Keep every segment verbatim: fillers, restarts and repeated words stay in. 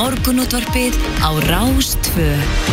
Morgunútvarpið á Rás tvö.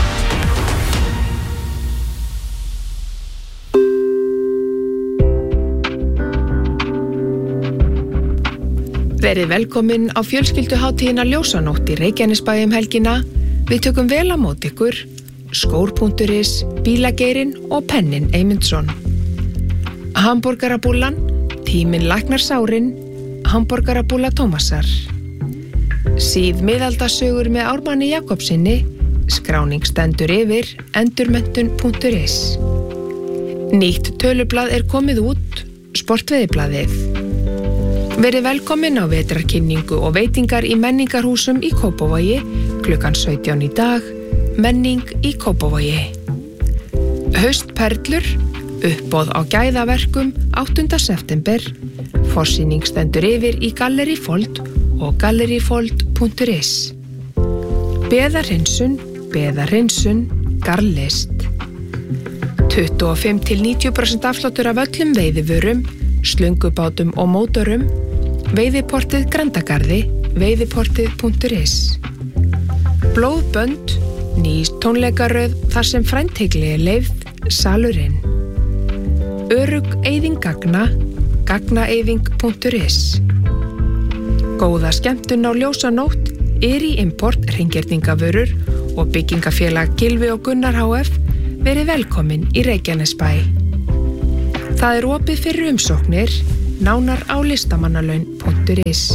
Verið velkomin á fjölskylduhátíðina Ljósanótt í Reykjanesbæ um helgina. Við tökum vel á móti ykkur, skór punktur is, bílageirinn og pennin Eymundsson. Hamborgarabúllan, tíminn læknar sárin, hamborgarabúlla Tómasar. Síð miðaldasögur með Ármanni Jakobsinni, skráning stendur yfir, endurmenntun punktur is. Nýtt tölublað er komið út, sportveðiblaðið. Verið velkomin á vetrarkynningu og veitingar í menningarhúsum í Kópavogi, klukkan sautján í dag, menning í Kópavogi. Haustperlur, uppboð á gæðaverkum áttunda september, forsýning stendur yfir í Gallerí Fold og gallerífold punktur is. Beðarhinsun, beðarhinsun, garlist. tuttugu og fimm til níutíu prósent afsláttur af öllum veiðivörum, slöngubátum og mótorum, veiðiportið Grandagarði, veiðiportið punktur is. Blóðbönd, ný tónleikaröð þar sem frændhygli er leyfð, salurinn. Örugg eyðing gagna, gagnaeyðing punktur is. Góða skemmtun á Ljósanótt, Iri Import, hreingerningavörur og byggingafélag Gylfi og Gunnar H F verið velkomin í Reykjanesbæ. Það er opið fyrir umsóknir, nánar á listamannalaun punktur is.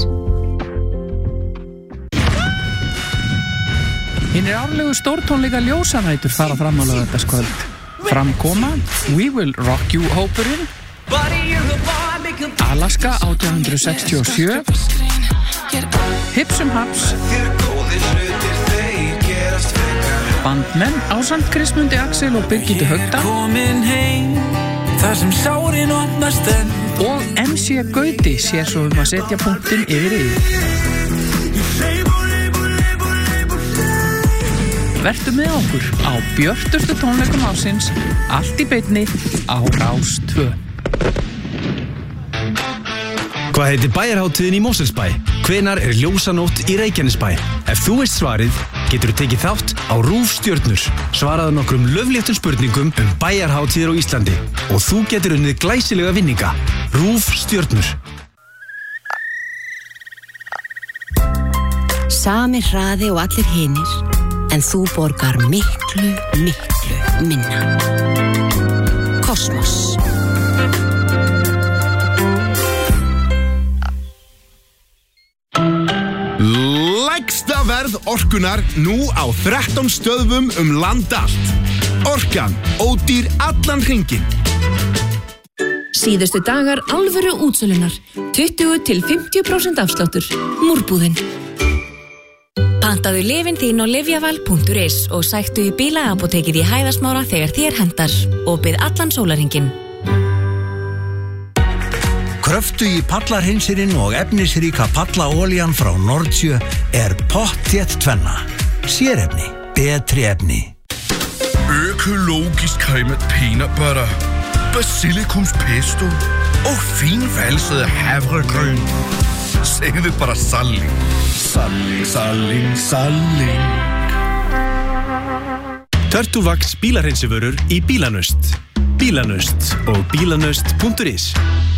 Hinir árlegu stórtónleika ljósanætur fara fram á laugardagskvöld. Framkoma, We Will Rock You hópurinn, Alaska átján hundruð sextíu og sjö, Hipsum Haps, Bandmenn ásamt Kristmundi Axel og Birgittu Högda og M C Gauti sér svo um að setja punktinn yfir yfir. Vertu með okkur á björtustu tónleikum ársins, allt í beinni á Rás tvö. Hvað heitir bæjarhátíðin í Mosfellsbæ? Hvenær er Ljósanótt í Reykjanesbæ? Ef þú veist svarið, getur þú tekið þátt á RÚV Stjörnur. Svaraðu nokkrum löfléttum spurningum um bæjarhátíðir á Íslandi og þú getur unnið glæsilega vinninga. RÚV Stjörnur. Sami hraði og allir hinir, en þú borgar miklu, miklu minna. Kosmos. Lægsta verð orkunar nú á þrettán stöðvum um land allt. Orkan, ódýr allan hringinn. Síðustu dagar alvöru útsölunar. tuttugu til fimmtíu prósent afsláttur. Múrbúðin. Pantaðu lyfin þín á lyfjaval punktur is og sæktu í bílaapótekið í Hæðasmára þegar þér hentar. Opið allan sólarhringinn. Kröftu í pallarhinsirinn og efnisríka pallaoljan frá Nordsjö er pottþétt tvenna. Sérefni, betri efni. Økologisk cremet peanut butter, basilikumspesto og finvalset havregryn. Segðu bara salling. Salling, salling, salling. Turtlevax bílarhreinsivörur í Bílanust. Bílanust og bílanust punktur is.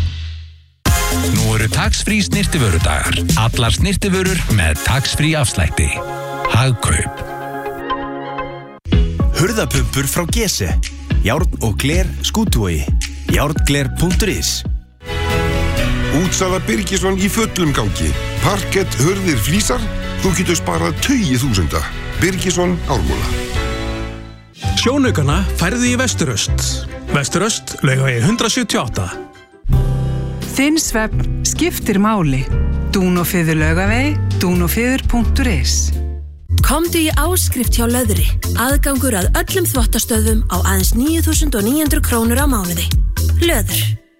Nú eru tax-free snyrtivörudagar. Allar snyrtivörur með tax-free afslætti. Hagkaup. Hurðapumpur frá Gese. Járn og gler Skútuvogi. járngler punktur is. Útsala Birgisson í fullum gangi. Parkett, hurðir, flísar. Þú getur sparað tugi þúsunda. Birgisson Ármúla. Sjónaukana færðu í Vesturöst. Vesturöst, Laugavegi hundrað sjötíu og átta. Þinn svefn skiptir máli. Dúnófiður Laugavegi, dúnófiður punktur is. Komdu í áskrift hjá Löðri. Aðgangur að öllum þvottastöðvum á aðeins níu þúsund níu hundruð krónur á mánuði. Löður.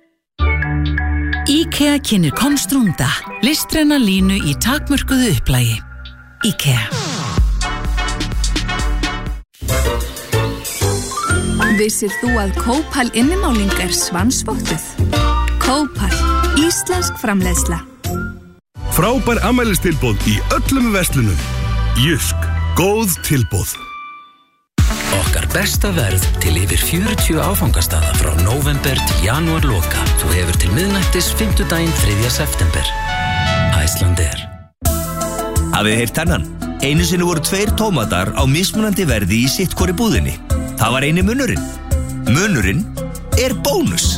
IKEA kynnir Konstrunda, listræna línu í takmörkuðu upplægi. IKEA. Vissir þú að Kópal innimáling er svansvottuð? Kópal, íslensk framleiðsla. Frábær afmælistilboð í öllum verslunum. Jysk, góð tilboð. Okkar besta verð til yfir fjörutíu áfangastaða frá nóvember til janúar loka. Þú hefur til miðnættis fimmtudaginn þriðja september. Icelandair. Hafið heyrt þennan? Einu sinni voru tveir tómatar á mismunandi verði í sitt hvori búðinni. Það var eini munurinn. Munurinn er bónus.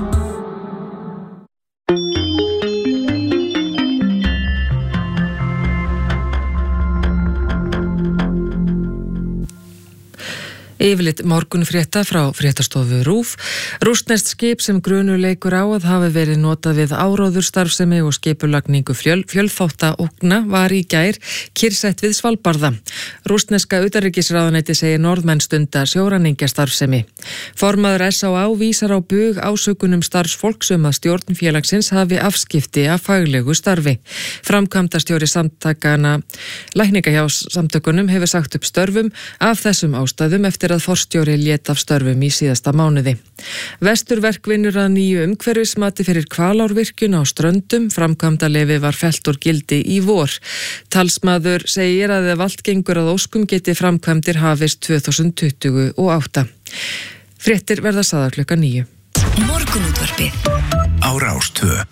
Yfirleitt morgunfrétta frá fréttastofu RÚV. Rússneskt skip sem grunur leikur á að hafi verið notað við áróðurstarfsemi og skipulagningu fjöl, fjölþátta ógna var í gær kyrrsett við Svalbarða. Rússneska utanríkisráðuneyti segir Norðmenn stunda sjóræningjastarfsemi. Formaður S á á vísar á bug ásökunum starfsfólks um að stjórn félagsins hafi afskipti af faglegu starfi. Framkvæmdastjóri samtakana lækninga hjá samtökunum hefur sagt upp störfum af þessum ástæðum eftir að forstjóri lét af störfum í síðasta mánuði. Vesturverk vinnur að nýju umhverfismati fyrir Hvalárvirkjun á Ströndum. Framkvæmdaleyfi var fellt úr gildi í vor. Talsmaður segir að ef allt gengur að óskum geti framkvæmdir hafist tvö þúsund tuttugu og átta. Fréttir verða sagðar klukkan níu. Morgunútvarpið á Rás tvö.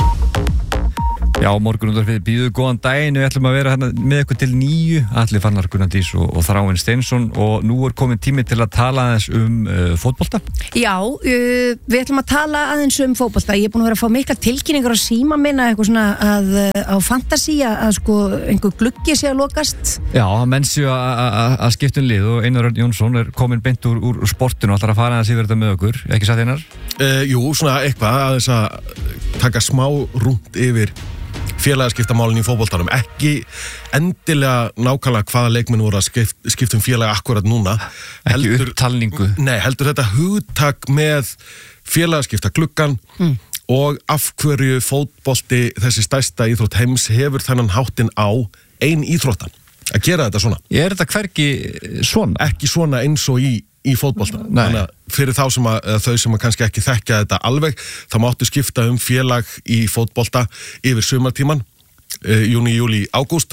Já, morgunútvarpið býður góðan daginn. Við ætlum að vera hérna með ykkur til níu. Atli Fannar Gunnardís og, og Þráinn Steinsson, og nú er komin tími til að tala aðeins um uh, fótbolta. Já, uh, við ætlum að tala aðeins um fótbolta. Ég er búin að vera að fá mikla tilkynningar á síma minna, eitthvað svona að, uh, á Fantasí að sko einhver gluggi sé að lokast. Já, hann menn séu að skipta um lið, og Einar Örn Jónsson er komin beint úr, úr sportinu og ætlar að fara aðeins yfir þetta með okkur. Ekki satt, Einar? Uh, jú, svona eitthvað aðeins að taka smá rúnt yfir félagaskiptamálinn í fótboltanum. Ekki endilega nákvæmlega hvaða leikmenn voru að skipt, skipta um félag akkurat núna. Ekki heldur, upptalningu. Nei, heldur þetta hugtak með félagaskipta gluggan mm. og af hverju fótbolti, þessi stærsta íþrótt heims, hefur þennan háttinn á ein íþróttan. Að gera þetta svona. Er þetta hvergi svona? Ekki svona eins og í í fótbolta. Þannig að fyrir þá sem að, þau sem að kannski ekki þekkja þetta alveg, þá máttu skipta um félag í fótbolta yfir sumartíman, e, júni, júli, ágúst,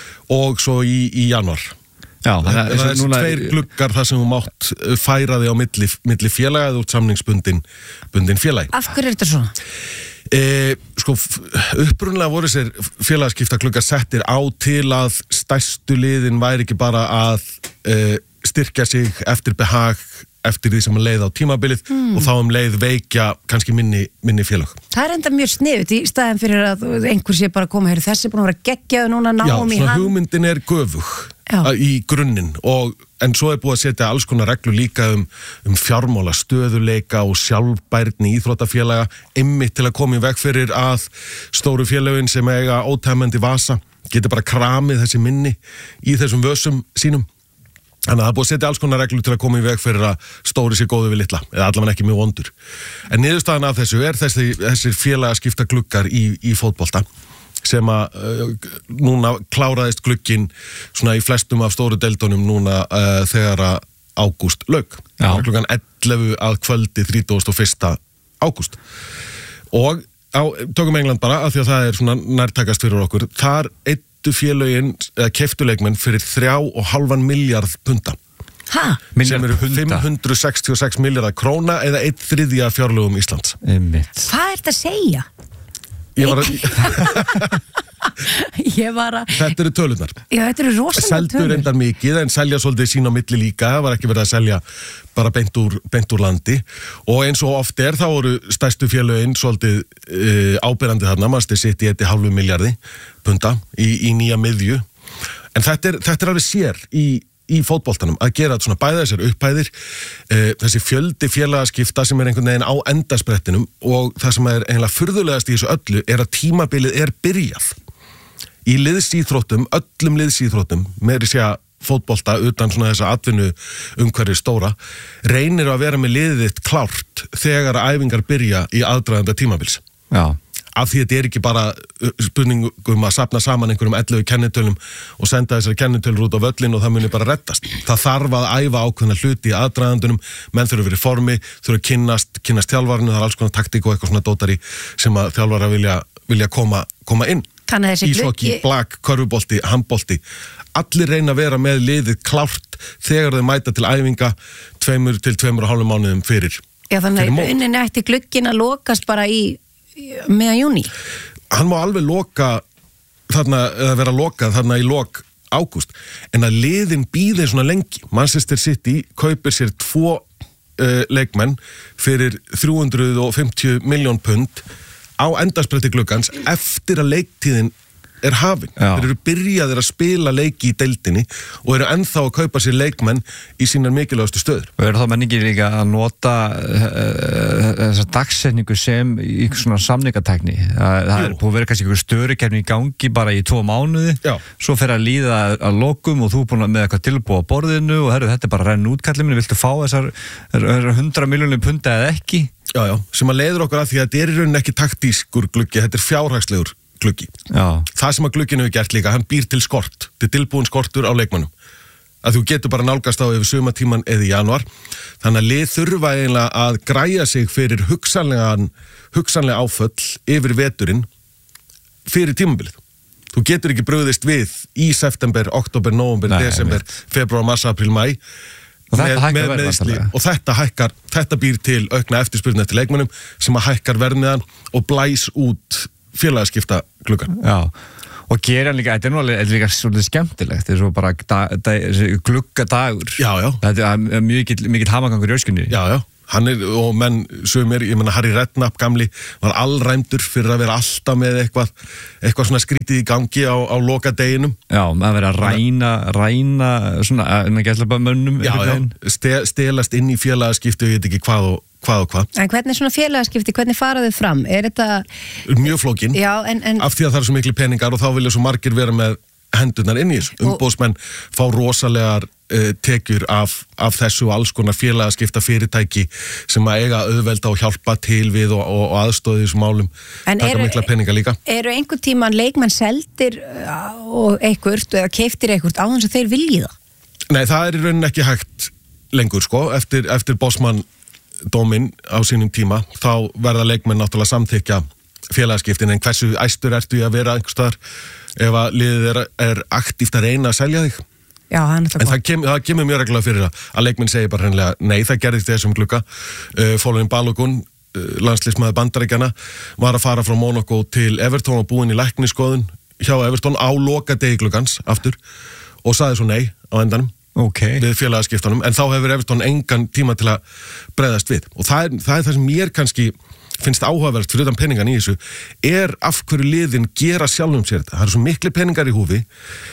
og svo í, í janúar. Já, það er þessi núna... tveir gluggar þar sem þú mátt færa þig á milli, milli félaga eða út samningsbundin bundin félagi. Af hverju er þetta svona? E, sko, upprunlega voru sér félagaskipta gluggar settir á til að stærstu liðin væri ekki bara að e, styrkja sig eftir behag eftir því sem að leið á tímabilið mm. og þá um leið veikja kannski minni, minni félag. Það er enda mjög sniðut í staðin fyrir að einhver sé bara að koma hér, þessi er búin að vera geggjaðu núna, náum í hann. Já, svona hugmyndin er göfug Já. í grunninn, og en svo er búið að setja alls konar reglur líka um, um fjármála, stöðuleika og sjálfbærni íþróttafélaga, einmitt til að koma í veg fyrir að stóru félögin sem eiga ótæmandi vasa geti bara kramið þessi minni í þessum vössum sínum. Þannig að það er búið að setja alls konar reglur til að koma í veg fyrir að stóri sér góðu við litla, eða allavega ekki mjög vondur. En niðurstaðan af þessu er þessi, þessir félagaskipta gluggar í, í fótbolta, sem að uh, núna kláraðist glugginn svona í flestum af stóru deildunum núna uh, þegar að ágúst lauk. Klukkan ellefu að kvöldi þrítugasta og fyrsta ágúst. Og á, tökum England bara, af því að það er svona nærtækast fyrir okkur, þar einn félögin, eða keyptu leikmenn fyrir þrjá og hálfan milljarð punda. Hæ? Sem eru fimm hundruð sextíu og sex milljarðar króna eða einn þriðja fjárlögum Íslands. Einmitt. Hvað er þetta að segja? Ég var að... Ég var að... Þetta eru tölurnar. Já, þetta eru rosalega tölur. Seldu reyndar mikið, en selja svolítið sín á milli líka. Það var ekki verið að selja bara beint úr, beint úr landi. Og eins og oft er, þá voru stærstu félögin svolítið uh, áberandi þarna. Manchester City eitt hálfu milljarði punda í, í nýja miðju. En þetta er, þetta er alveg sér í, í fótboltanum að gera svona bæða þessar upphæðir, uh, þessi fjöldi félagaskipta sem er einhvern veginn á endasprettinum, og það sem er eiginlega furðulegast í þessu öllu er að tímabilið er byrjað. Í liðsíþróttum, öllum liðsíþróttum, meiri sé að fótbolta utan svona þessa atvinnu umhverfið stóra, reynir að vera með liðið þitt klárt þegar æfingar byrja í aðdraganda tímabils. Já. Af því þetta er ekki bara spurningum að safna saman einhverjum ellefu kennitölum og senda þessari kennitölur út á völlin og það muni bara reddast. Það þarf að æfa ákveðna hluti í aðdragandunum, menn þurfa að vera í formi, þurfa að kynnast, kynnast þjálfarinu, það er alls konar taktík og eitthvað svona dótari sem að þjálfara vilja, vilja koma, koma inn. íshockey, blak, körfubolti, handbolti allir reyna að vera með liðið klárt þegar þau mæta til æfinga tveimur til tveimur og hálfum mánuðum fyrir Já, þannig að unnin ætti glugginn að lokast bara í meðan júní Hann má alveg loka þarna, eða vera lokað þarna í lok ágúst, en að liðin býði svona lengi. Manchester City kaupir sér tvo uh, leikmenn fyrir þrjú hundruð fimmtíu milljón pund á endarspretti gluggans eftir að leiktíðin er hafin. Já. Þeir eru byrjaðir að spila leiki í deildinni og eru ennþá að kaupa sér leikmenn í sínar mikilvægastu stöður. Og eru þá menningir líka að nota þessa uh, dagsetningu sem í svona samningatækni. Það, það er búið að vera kannski einhver störukeppni í gangi bara í tvo mánuði. Já. Svo fer að líða að lokum og þú er búin með eitthvað tilbúið á borðinu og herru, þetta er bara renn út kallið minni, viltu fá þessar hundra miljónir punda eða ekki? Já, já, sem að leiður okkur að því að þetta er í rauninni ekki taktískur gluggi, þetta er fjárhagslegur gluggi. Já. Það sem að glugginu hefur gert líka, hann býr til skort, til tilbúin skortur á leikmannum. Að þú getur bara nálgast á yfir sumatíman eða í janúar. Þannig að lið þurfa eiginlega að græja sig fyrir hugsanlegan, hugsanlega áföll yfir veturinn fyrir tímabilið. Þú getur ekki brugðist við í september, oktober, nóvember, desember, februar, mars, april, mæ. Og þetta, með, með meðsli, og þetta hækkar, þetta býr til aukna eftirspurn eftir leikmönnum sem að hækkar verðmiðan og blæs út félagaskipta gluggan. Já, og gera líka, þetta er nú alveg líka svolítið skemmtilegt, þetta er svo bara da, da, gluggadagur. Já, já. Þetta er mjög mikil hamagangur í öskunni. Já, já. Hann er, og menn sumir, ég menna Harry Redknapp gamli var allræmdur fyrir að vera alltaf með eitthvað eitthvað svona skrítið í gangi á, á loka deginum. Já, að vera að ræna ræna svona, en að gætla bara mönnum. Já, já, Ste, stelast inn í félagaskipti og ég veit ekki hvað og hvað og hvað. En hvernig svona félagaskipti, hvernig fara þau fram? Er þetta... Mjög flókin. Já, en... en... Af því að það er svo miklu peningar og þá vilja svo margir vera með hendurnar inn í þessu. Umbóðsmenn fá rosalegar uh, tekjur af, af þessu og alls konar félagaskipta fyrirtæki sem að eiga auðvelda og hjálpa til við og, og, og aðstóði þessum málum. En taka mikla peninga líka. Eru einhvern tíman leikmenn seldir og einhvert eða keiftir einhvert á þess að þeir vilji það? Nei, það er í rauninni ekki hægt lengur sko. Eftir, eftir Bosman dóminn á sínum tíma þá verða leikmenn náttúrulega samþykja félagaskiptin, en hversu æstur ertu í að vera einhvers staðar ef að liðið er, er aktíft að reyna að selja þig. Já, það er náttúrulega. En það, kem, það kemur mjög reglulega fyrir það að leikmenn segir bara hreinlega nei, það gerðist þessum glugga. Uh, Fólurinn Balogun, uh, landsliðsmaður Bandaríkjanna, var að fara frá Monaco til Everton og búinn í læknisskoðun hjá Everton á loka degi gluggans aftur og sagði svo nei á endanum. Okay. Við félagaskiptunum, en þá hefur Everton engan tíma til að bregðast við og það er það, er það sem mér kannski finnst áhugavert fyrir utan peningan í þessu er af hverju liðin gera sjálfum sér þetta. Það eru svo miklu peningar í húfi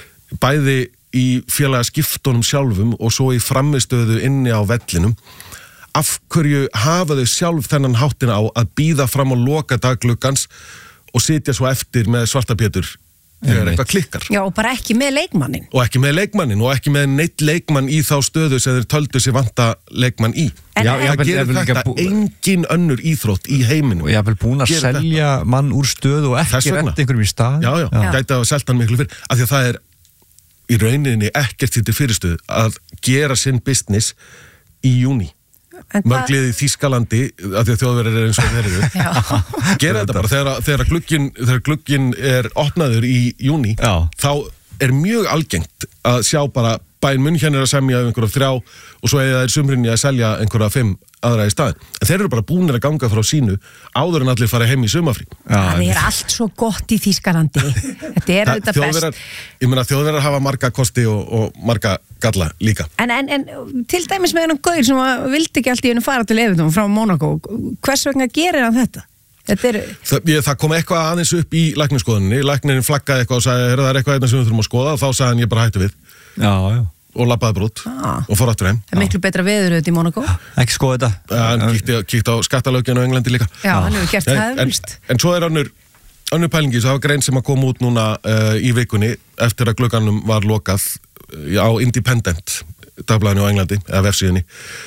bæði í félagaskiptunum sjálfum og svo í framistöðu inni á vellinum. Af hverju hafa þau sjálf þennan háttina á að býða fram á loka daggluggans og sitja svo eftir með svartapétur þegar eitthvað klikkar. Já, og bara ekki með leikmannin. Og ekki með leikmannin og ekki með neitt leikmann í þá stöðu sem þeir töldu sér vanta leikmann í. En já, það gerir þetta bú... engin önnur íþrótt í heiminum. Og ég hef vel búin að selja þetta. Mann úr stöðu og ekki rent einhverjum í stað. Já, já, já. Gæti að selta hann miklu fyrir. Af því að það er í rauninni ekkert til fyrirstöðu að gera sinn business í júní. Mörgliði í Þýskalandi af því að þjóðverðir er eins og þeir eru gera þetta bara þegar, þegar, glugginn, þegar glugginn er opnaður í júní Já. Þá er mjög algengt að sjá bara Bayern München er að semja um einhverja þrjá og svo er það sumrinni að selja einhverja fimm aðra í staðin. En þeir eru bara búinir að ganga frá sínu áður en allir fara heim í sumafrí. Það er allt svo gott í Þýskalandi. Þetta er auðvitað best. Ég meina þjóðverðar hafa marga kosti og, og marga galla líka. En, en, en til dæmis með einhvern gaur sem vildi ekki allt í hennu fara til Everton frá Monaco. Hvers vegna gerir hann þetta? Þetta er... Þa, ég, það kom eitthvað aðeins upp í læknisskoðunni. Læknirinn flaggaði eitthvað og sagði, það er eitthvað eitthvað sem við þurfum að skoða og þá sagði hann ég bara hættu við. Já, já. Og labbaði brút ah. og fór aftur heim. Það er miklu betra veður auðvitað í Monaco. Ekki skoða þetta. Hann kíkti, kíkti á skattalöginu á Englandi líka. Já, hann hefur gert það hefurist. En, en svo er önnur, önnur pælingi, svo hafa grein sem að koma út núna uh, í vikunni eftir að glugganum var lokað uh, á Independent dagblaðinu á Englandi, eða vefsíðunni.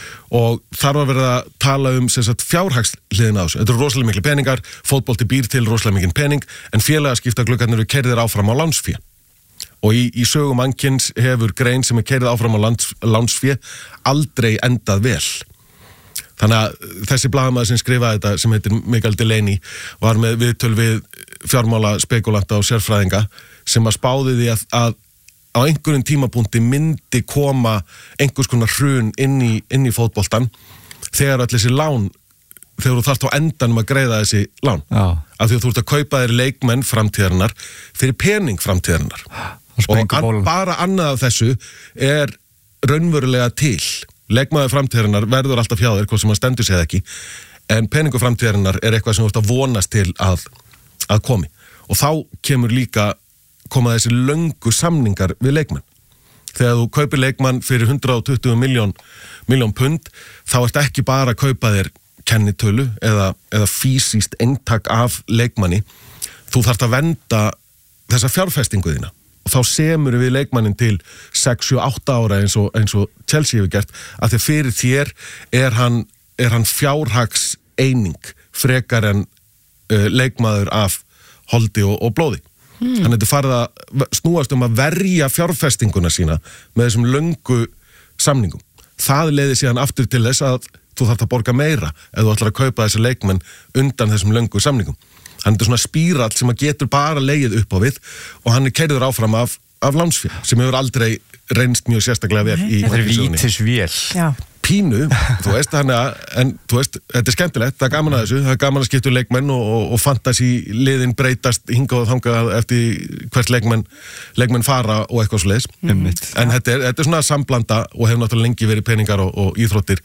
Og þar var verið að tala um fjárhagshliðin á þessu. Þetta eru rosalega miklu peningar, fótbolti býr til rosalega mikinn pening, en félagaskipta gluggarnir eru keyrðir áfram á lánsfé. Og í, í sögum mannkins hefur grein sem er keyrið áfram á lands, lánsfé aldrei endað vel. Þannig að þessi blaðamaður sem skrifaði þetta sem heitir Mikael Delaney var með viðtöl við fjármála spekulanta og sérfræðinga sem að spáði því að, að á einhverjum tímapunkti myndi koma einhvers konar hrun inn í, inn í fótboltan þegar allir þessi lán, þegar þú þarft á endanum að greiða þessi lán. Já. Af því að þú ert að kaupa þér leikmenn framtíðarinnar fyrir pening framtíðarinnar. Og an, bara annað af þessu er raunverulega til. Leikmaður framtíðarinnar verður alltaf hjá þér, hvað sem að stendur sig ekki, en peningu framtíðarinnar er eitthvað sem þú ert að vonast til að, að komi. Og þá kemur líka koma þessi löngu samningar við leikmenn. Þegar þú kaupir leikmann fyrir hundrað og tuttugu milljón, milljón pund, þá ert ekki bara að kaupa þér kennitölu eða, eða fysiskt eintak af leikmanni. Þú þarft að venda þessa fjárfestingu þína. Og þá semur við leikmannin til sex, sjö, átta ára eins og, eins og Chelsea hefur gert, að því fyrir þér er hann, er hann fjárhags eining frekar en uh, leikmaður af holdi og, og blóði. Hmm. Þannig að þetta farið að snúast um að verja fjárfestinguna sína með þessum löngu samningum. Það leiði síðan aftur til þess að þú þarft að borga meira ef þú ætlar að kaupa þessi leikmenn undan þessum löngu samningum. Hann er svona spírall sem að getur bara legið upp á við og hann er keyrður áfram af, af lánsfé sem hefur aldrei reynst mjög sérstaklega vel í þetta er vítisvél. Já. Pínu, þú veist, hann er, en þú veist, þetta er skemmtilegt, það er gaman að þessu, það er gaman að skipta leikmenn og, og, og fantasy liðin breytast hingað og þangað eftir hvert leikmenn, leikmenn fara og eitthvað svo leiðis. Mm. En þetta er, þetta er svona samblanda og hefur náttúrulega lengi verið peningar og, og íþróttir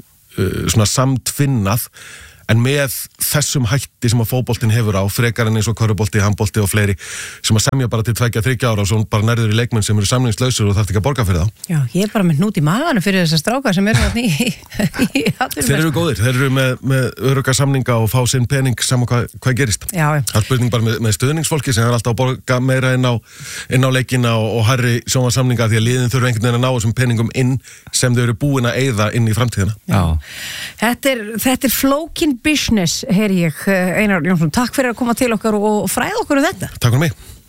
uh, svona samtvinnað. En með þessum hætti sem að fótboltinn hefur á, frekar en eins og körfubolti, handbolti og fleiri, sem að semja bara til tveggja, þriggja ára og svo bara nærður í leikmenn sem eru samningslausir og þarf ekki að borga fyrir þá. Já, ég er bara með hnút í maganu fyrir þessar strákar sem eru þarna í, í atvinnumennsku. Þeir eru góðir, þeir eru með, með örugga samninga og fá sinn pening saman hvað, hvað gerist. Já. Það er spurning bara með, með stuðningsfólki sem er alltaf að borga meira inn á, inn á leikina og, og hærri sjónvarsamninga því að liðin þurfa einhvern veginn að ná þessum peningum inn sem þau eru búin að eyða inn í framtíðina. Já. Þetta er, þetta er flókin business, heyri ég. Einar Jónsson, takk fyrir að koma til okkar og fræða okkur um þetta. Takk fyrir mig.